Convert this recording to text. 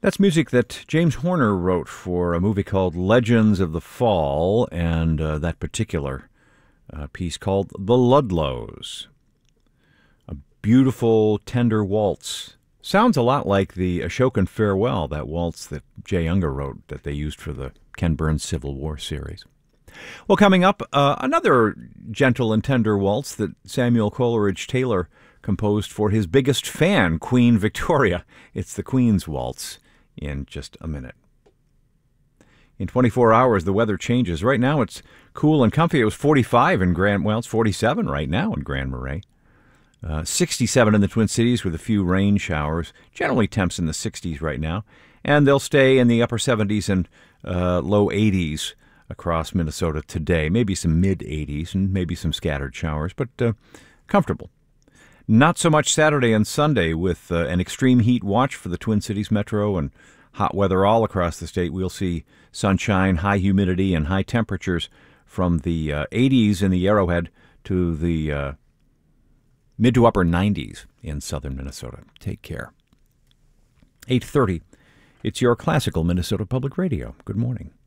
That's music that James Horner wrote for a movie called Legends of the Fall, and that particular piece called The Ludlows. A beautiful, tender waltz. Sounds a lot like the Ashokan Farewell, that waltz that Jay Unger wrote that they used for the Ken Burns Civil War series. Well, coming up, another gentle and tender waltz that Samuel Coleridge Taylor composed for his biggest fan, Queen Victoria. It's the Queen's Waltz in just a minute. In 24 hours, the weather changes. Right now, it's cool and comfy. It was 45 in it's 47 right now in Grand Marais. 67 in the Twin Cities with a few rain showers. Generally temps in the 60s right now. And they'll stay in the upper 70s and low 80s across Minnesota today. Maybe some mid-80s and maybe some scattered showers, but comfortable. Not so much Saturday and Sunday with an extreme heat watch for the Twin Cities metro and hot weather all across the state. We'll see sunshine, high humidity, and high temperatures from the 80s in the Arrowhead to the mid to upper 90s in southern Minnesota. Take care. 8:30. It's your classical Minnesota Public Radio. Good morning.